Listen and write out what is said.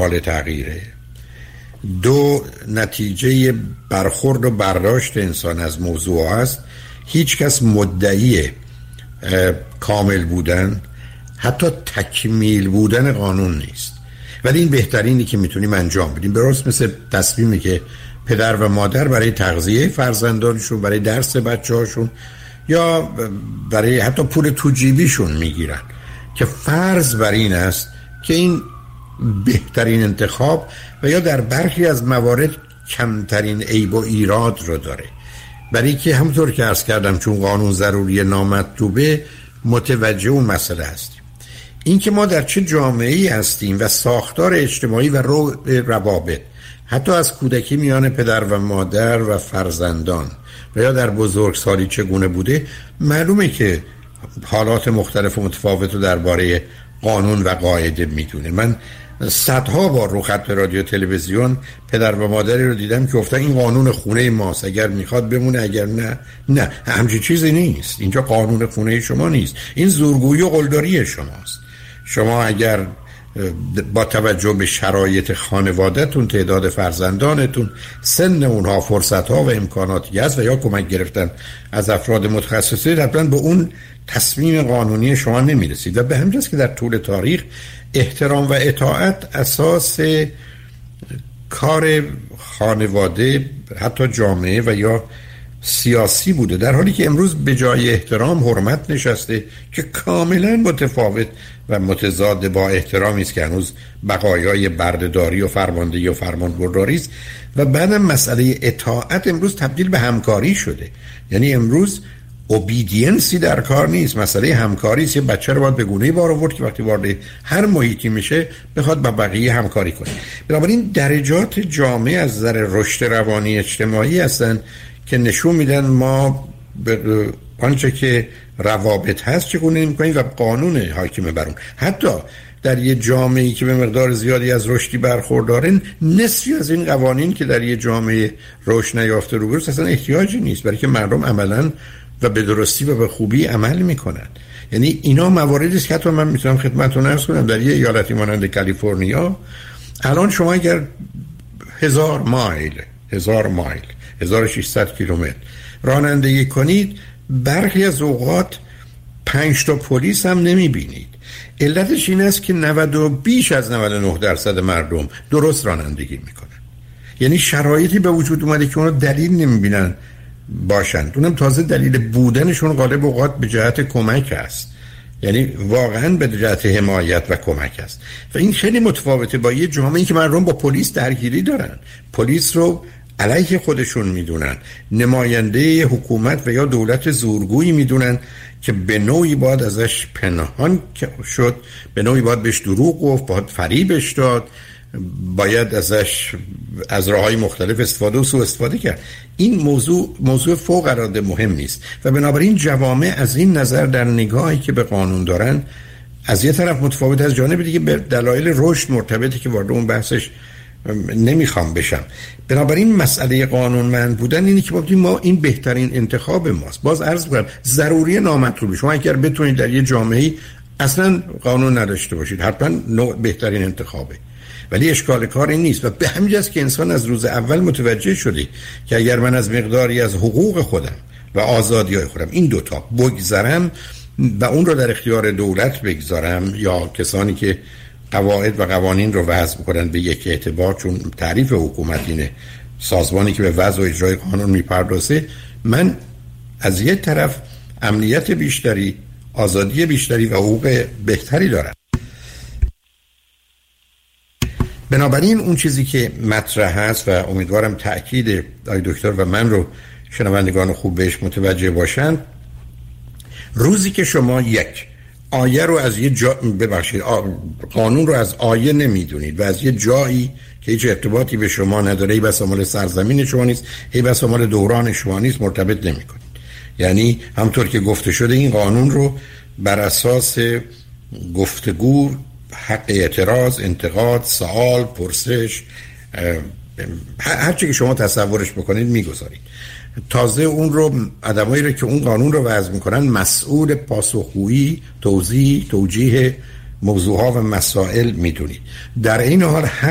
حال تغییره. دو، نتیجه برخورد و برداشت انسان از موضوع است. هیچ کس مدعی کامل بودن، حتی تکمیل بودن قانون نیست، ولی این بهترینی که میتونیم انجام بدیم. درست مثل تصمیمی که پدر و مادر برای تغذیه فرزندانشون، برای درس بچه‌هاشون یا برای حتی پول تو جیبیشون میگیرن که فرض بر این است که این بهترین انتخاب و یا در برخی از موارد کمترین عیب و ایراد رو داره. برای که همونطور که عرض کردم چون قانون ضروری نامطلوبه متوجه اون مسئله هستیم. این که ما در چه جامعه‌ای هستیم و ساختار اجتماعی و روابط حتی از کودکی میان پدر و مادر و فرزندان و یا در بزرگسالی چگونه بوده، معلومه که حالات مختلف و متفاوت رو درباره قانون و قاعده میدونه. من صدها بار رو خط رادیو تلویزیون پدر و مادری رو دیدم که گفتن این قانون خونه ماست، اگر میخواد بمونه، اگر نه همچین چیزی نیست. اینجا قانون خونه شما نیست، این زورگویی و قلدری شماست. شما اگر با توجه به شرایط خانواده‌تون، تعداد فرزندانتون، سن اونها، فرصت‌ها و امکاناتی هست و یا کمک گرفتن از افراد متخصصین، حتما به اون تصمیم قانونی شما نمیرسید. و به همین جاست که در طول تاریخ احترام و اطاعت اساس کار خانواده، حتی جامعه و یا سیاسی بوده، در حالی که امروز به جای احترام حرمت نشسته که کاملا متفاوت و متضاد با احترامی است که هنوز بقایای بردهداری و فرماندهی و فرمانبرداری است. و بعدم مسئله اطاعت امروز تبدیل به همکاری شده. یعنی امروز اوبیدینسی در کار نیست، مسئله همکاری است. یه بچه رو باید به گونه‌ای بار آورد که وقتی وارد هر محیطی میشه بخواد با بقیه همکاری کنه. بنابراین درجات جامعه از نظر رشد روانی اجتماعی هستن که نشون میدن ما آنچه که روابط هست چگونه میکنیم و قانون حاکم بر اون. حتی در یه جامعه‌ای که به مقدار زیادی از رشدی برخوردارن، نصفی از این قوانین که در یه جامعه رشد نیافته روبروست اصلا احتیاجی نیست، برای که مردم عملاً و به درستی و به خوبی عمل میکنن. یعنی اینا مواردی است که حتی من میتونم خدمتتون عرض کنم در یه ایالتی مانند کالیفرنیا الان شما اگر 1000 مایل 1600 کیلومتر رانندگی کنید، برخی از اوقات 5 تا پلیس هم نمیبینید. علتش این است که 90 و بیش از 99% مردم درست رانندگی میکنن. یعنی شرایطی به وجود اومده که اونا دلیل نمیبینن باشند. اونم تازه دلیل بودنشون غالب اوقات به جهت کمک است، یعنی واقعا به جهت حمایت و کمک است. و این خیلی متفاوته با یه جامعه‌ای که مردم با پلیس درگیری دارن، پلیس رو علیه خودشون میدونن، نماینده حکومت و یا دولت زورگویی میدونن که به نوعی باید ازش پنهان شد، به نوعی باید بهش دروغ گفت، باید فریبش داد، باید ازش از راههای مختلف استفاده و سوء استفاده کرد. این موضوع فوق العاده مهم نیست و بنابراین جوامع از این نظر در نگاهی که به قانون دارن از یه طرف متفاوت، از جانب دیگه به دلایل رشد مرتبطه که وارد اون بحثش نمیخوام بشم. بنابراین مسئله قانونمند بودن اینه که ما این بهترین انتخاب ماست. باز عرض می‌کنم ضروری نامطلوبه. شما اگر بتونید در یه جامعه‌ای اصلا قانون نداشته باشید، حتما بهترین انتخابه، ولی اشکال کار این نیست. و به همین جاست که انسان از روز اول متوجه شده که اگر من از مقداری از حقوق خودم و آزادی‌های خودم این دوتا بگذرم و اون رو در اختیار دولت بگذارم یا کسانی که قواعد و قوانین رو وضع می‌کنن به یک اعتبار، چون تعریف حکومت اینه سازمانی که به وضع و اجرای قانون میپردازه، من از یک طرف امنیت بیشتری، آزادی بیشتری و حقوق بهتری دارم. بنابراین اون چیزی که مطرح هست و امیدوارم تأکید آقای دکتر و من رو شنوندگان خوب بهش متوجه باشن، روزی که شما یک آیه رو از یه قانون رو از آیه نمیدونید و از یه جایی که هیچ ارتباطی به شما نداره، ای بس مال سرزمین شما نیست، ای بس مال دوران شما نیست، مرتبط نمی کنید. یعنی همطور که گفته شده این قانون رو بر اساس گفتگو، حق اعتراض، انتقاد، سوال، پرسش، هر چی که شما تصورش بکنید میگذارید. تازه اون رو آدمایی رو که اون قانون رو وضع میکنن مسئول پاسخگویی، توجیه موضوعها و مسائل میدونید. در این حال